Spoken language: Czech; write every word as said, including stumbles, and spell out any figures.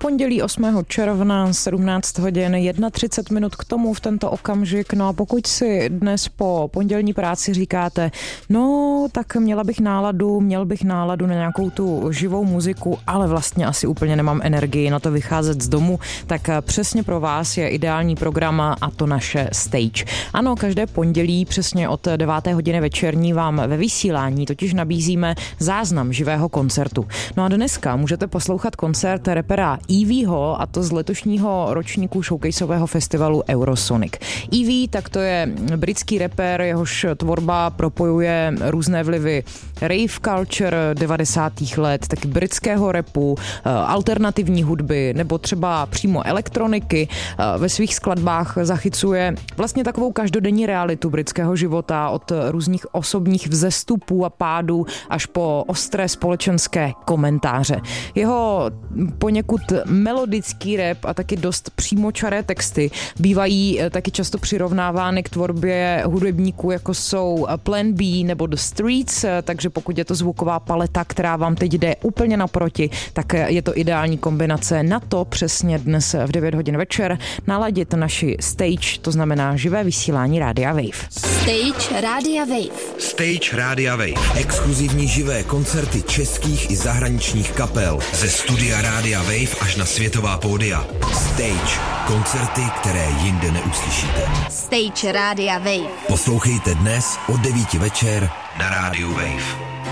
pondělí osmého června, sedmnáct hodin, třicet jedna minut k tomu v tento okamžik. No a pokud si dnes po pondělní práci říkáte, no tak měla bych náladu, měl bych náladu na nějakou tu živou muziku, ale vlastně asi úplně nemám energii na to vycházet z domu, tak přesně pro vás je ideální program a to naše Stage. Ano, každé pondělí přesně od deváté hodiny večerní vám ve vysílání totiž nabízíme záznam živého koncertu. No a dneska můžete poslouchat koncert rapera Evieho, a to z letošního ročníku showcaseového festivalu Eurosonic. Evie, tak to je britský rapper, jehož tvorba propojuje různé vlivy rave culture devadesátých let, taky britského rapu, alternativní hudby nebo třeba přímo elektroniky. Ve svých skladbách zachycuje vlastně takovou každodenní realitu britského života od různých osobních vzestupů a pádů až po ostré společenské komentáře. Jeho poněkud melodický rap a taky dost přímočaré texty bývají taky často přirovnávány k tvorbě hudebníků, jako jsou Plan B nebo The Streets, takže pokud je to zvuková paleta, která vám teď jde úplně naproti, tak je to ideální kombinace na to přesně dnes v devět hodin večer naladit naši Stage, to znamená živé vysílání Rádia Wave. Stage Rádia Wave. Stage Rádia Wave. Exkluzivní živé koncerty českých i zahraničních kapel. Ze studia Rádia Wave až na světová pódia. Stage. Koncerty, které jinde neuslyšíte. Stage Rádia Wave. Poslouchejte dnes od devíti večer na Rádiu Wave.